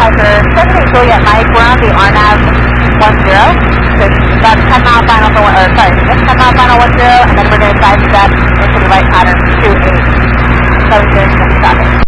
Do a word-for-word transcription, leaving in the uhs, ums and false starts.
Roger, seven eight Juliet Mike, we're on the R N A V one zero. So that's ten mile final for one, or sorry, just ten mile final one zero, and then we're going to side step into the right pattern two eight. seven zero traffic.